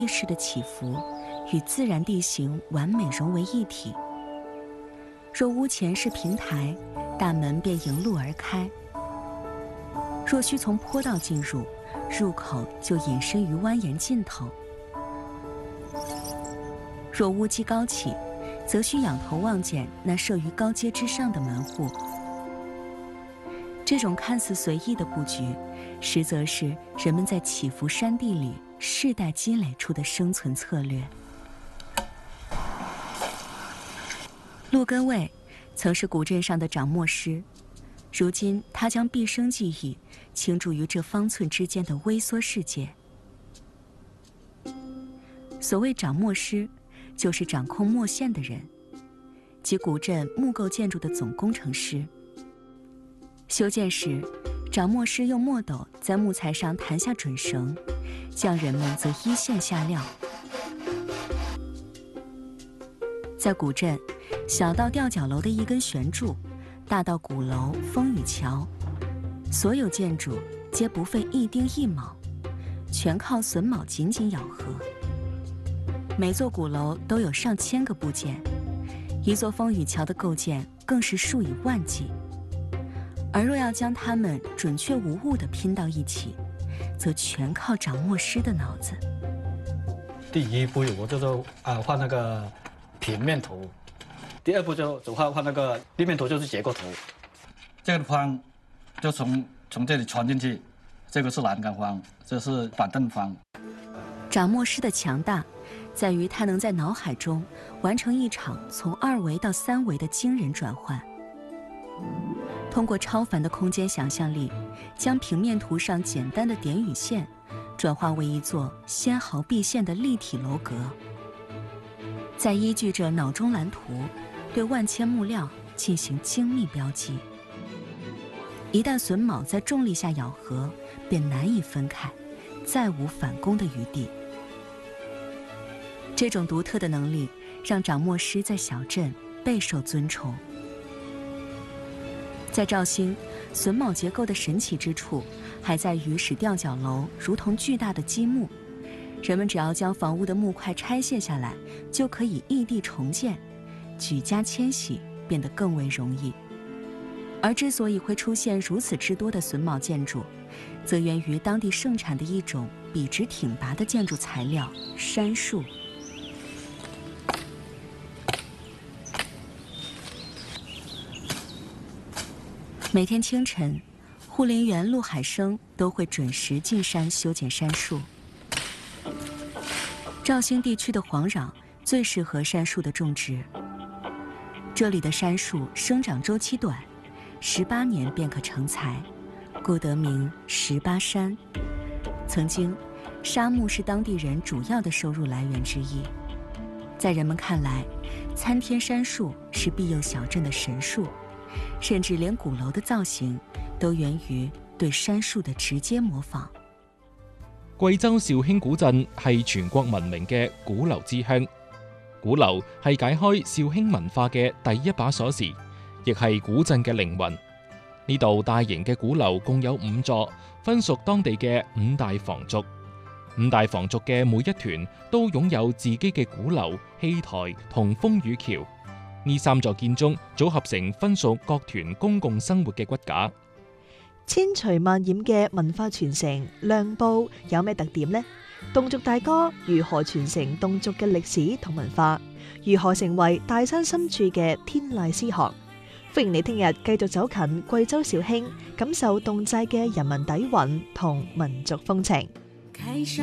地势的起伏与自然地形完美融为一体。若屋前是平台，大门便迎路而开；若需从坡道进入，入口就隐身于蜿蜒尽头。若屋基高起，则需仰头望见那设于高阶之上的门户。这种看似随意的布局，实则是人们在起伏山地里世代积累出的生存策略。陆根卫曾是古镇上的掌墨师，如今他将毕生记忆倾注于这方寸之间的微缩世界。所谓掌墨师，就是掌控墨线的人，即古镇木构建筑的总工程师。修建时，掌墨师用墨斗在木材上弹下准绳，匠人们则依线下料。在古镇，小到吊脚楼的一根悬柱，大到鼓楼、风雨桥，所有建筑皆不费一丁一卯，全靠榫卯紧紧咬合。每座鼓楼都有上千个部件，一座风雨桥的构建更是数以万计。而若要将它们准确无误地拼到一起，则全靠掌墨师的脑子。 第一步我就是画那个平面图，第二步就画那个立面图，就是结构图。这个方就从这里穿进去，这个是栏杆方，这是板凳方。 掌墨师的强大在于他能在脑海中完成一场从2维到3维的惊人转换。通过超凡的空间想象力，将平面图上简单的点与线转化为一座纤毫毕现的立体楼阁，再依据着脑中蓝图对万千木料进行精密标记。一旦榫卯在重力下咬合，便难以分开，再无反攻的余地。这种独特的能力让掌墨师在小镇备受尊崇。在肇兴，榫卯结构的神奇之处还在于使吊脚楼如同巨大的积木，人们只要将房屋的木块拆卸下来，就可以异地重建，举家迁徙变得更为容易。而之所以会出现如此之多的榫卯建筑，则源于当地盛产的一种笔直挺拔的建筑材料——杉树。每天清晨，护林员陆海生都会准时进山修剪杉树。肇兴地区的黄壤最适合杉树的种植，这里的杉树生长周期短，18年便可成材，故得名18杉。曾经，杉木是当地人主要的收入来源之一。在人们看来，参天杉树是庇佑小镇的神树，甚至连鼓楼的造型都源於對杉樹嘅直接模仿。 貴州肇興古鎮係全國聞名嘅鼓樓之鄉，鼓樓係解開肇興文化嘅第一把鎖匙，亦係古鎮嘅靈魂。呢度大型嘅鼓樓共有5座，分屬當地嘅5大房族。5大房族嘅每一團都擁有自己嘅鼓樓、戲台同風雨橋。呢3座建築組合成分屬各團公共生活嘅骨架。 千錘萬染嘅文化傳承亮報有咩特點呢？侗族大哥如何傳承侗族嘅歷史同文化？如何成為大山深處嘅天籟詩行？歡迎你聽日繼續走近貴州肇興，感受侗寨嘅人民底蘊同民族風情。